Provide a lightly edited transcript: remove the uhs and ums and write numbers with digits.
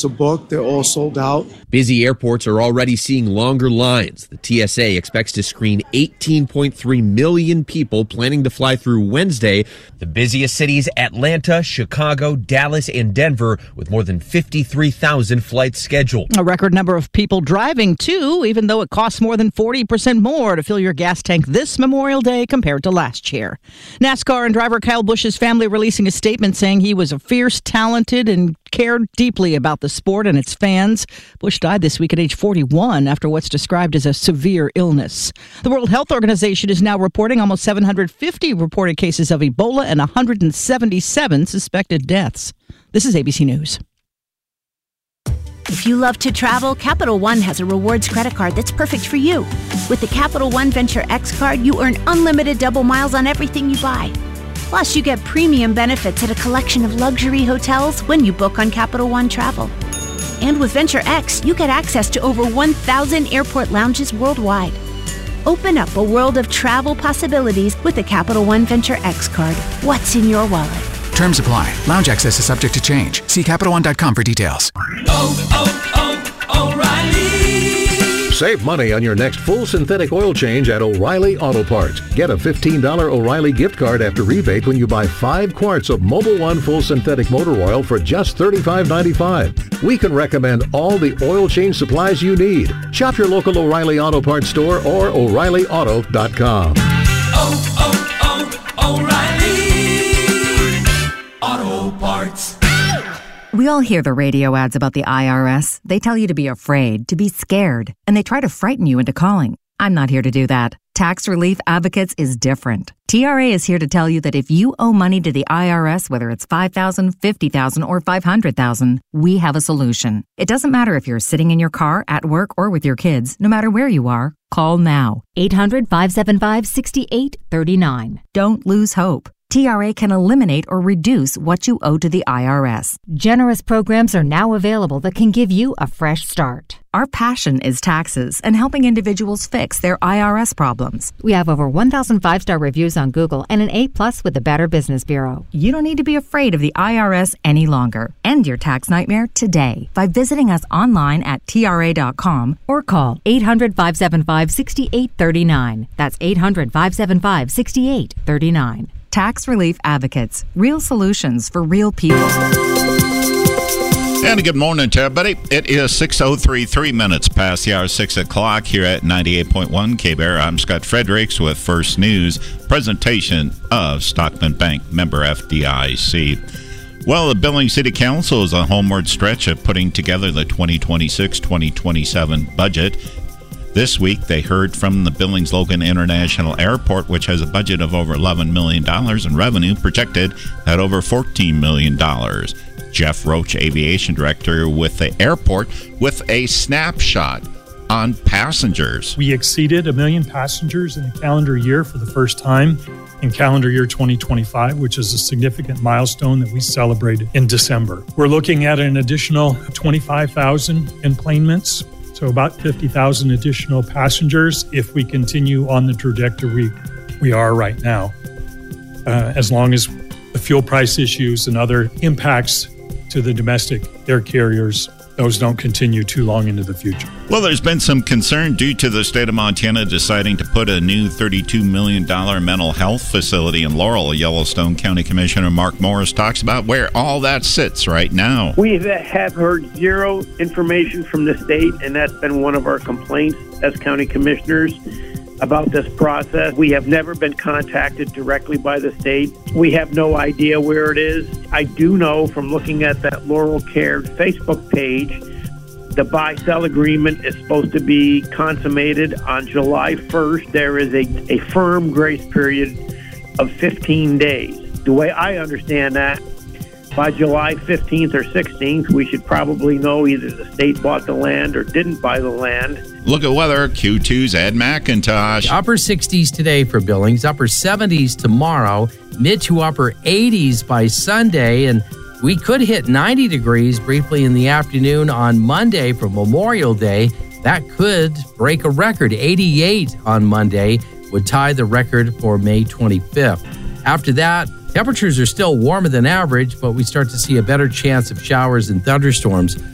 tickets are booked. They're all sold out. Busy airports are already seeing longer lines. The TSA expects to screen 18.3 million people planning to fly through Wednesday. The busiest cities, Atlanta, Chicago, Dallas, and Denver, with more than 53,000 flights scheduled. A record number of people driving, too, even though it costs more than 40% more to fill your gas tank this Memorial Day compared to last year. NASCAR and driver Kyle Busch's family releasing a statement saying he was a fierce, talented, and cared deeply about the sport and its fans. Busch died this week at age 41 after what's described as a severe illness. The World Health Organization is now reporting almost 750 reported cases of Ebola and 177 suspected deaths. This is ABC News. If you love to travel, Capital One has a rewards credit card that's perfect for you. With the Capital One Venture X card, you earn unlimited double miles on everything you buy. Plus, you get premium benefits at a collection of luxury hotels when you book on Capital One Travel. And with Venture X, you get access to over 1,000 airport lounges worldwide. Open up a world of travel possibilities with the Capital One Venture X card. What's in your wallet? Terms apply. Lounge access is subject to change. See CapitalOne.com for details. O'Reilly. Save money on your next full synthetic oil change at O'Reilly Auto Parts. Get a $15 O'Reilly gift card after rebate when you buy 5 quarts of Mobil 1 full synthetic motor oil for just $35.95. We can recommend all the oil change supplies you need. Shop your local O'Reilly Auto Parts store or O'ReillyAuto.com. O'Reilly Auto Parts. We all hear the radio ads about the IRS. They tell you to be afraid, to be scared, and they try to frighten you into calling. I'm not here to do that. Tax Relief Advocates is different. TRA is here to tell you that if you owe money to the IRS, whether it's $5,000, $50,000, or $500,000, we have a solution. It doesn't matter if you're sitting in your car, at work, or with your kids. No matter where you are, call now. 800-575-6839. Don't lose hope. TRA can eliminate or reduce what you owe to the IRS. Generous programs are now available that can give you a fresh start. Our passion is taxes and helping individuals fix their IRS problems. We have over 1,000 5-star reviews on Google and an A+ with the Better Business Bureau. You don't need to be afraid of the IRS any longer. End your tax nightmare today by visiting us online at TRA.com or call 800-575-6839. That's 800-575-6839. Tax Relief Advocates. Real solutions for real people. And good morning to everybody. It is 6:03, 3 minutes past the hour 6 o'clock here at 98.1 K-Bear. I'm Scott Fredericks with First News, presentation of Stockman Bank, member FDIC. Well, the Billings City Council is on homeward stretch of putting together the 2026-2027 budget. This week, they heard from the Billings-Logan International Airport, which has a budget of over $11 million and revenue projected at over $14 million. Jeff Roach, aviation director with the airport, with a snapshot on passengers. We exceeded 1 million passengers in a calendar year for the first time in calendar year 2025, which is a significant milestone that we celebrated in December. We're looking at an additional 25,000 enplanements, so about 50,000 additional passengers if we continue on the trajectory we are right now. As long as the fuel price issues and other impacts to the domestic air carriers, those don't continue too long into the future. Well, there's been some concern due to the state of Montana deciding to put a new $32 million mental health facility in Laurel. Yellowstone County Commissioner Mark Morris talks about where all that sits right now. We have heard zero information from the state, and that's been one of our complaints as county commissioners about this process. We have never been contacted directly by the state. We have no idea where it is. I do know from looking at that Laurel Cared Facebook page, the buy-sell agreement is supposed to be consummated on July 1st. There is a firm grace period of 15 days. The way I understand that, by July 15th or 16th, we should probably know either the state bought the land or didn't buy the land. Look at weather. Q2's Ed McIntosh. Upper 60s today for Billings, upper 70s tomorrow, mid to upper 80s by Sunday, and we could hit 90 degrees briefly in the afternoon on Monday for Memorial Day. That could break a record. 88 on Monday would tie the record for May 25th. After that, temperatures are still warmer than average, but we start to see a better chance of showers and thunderstorms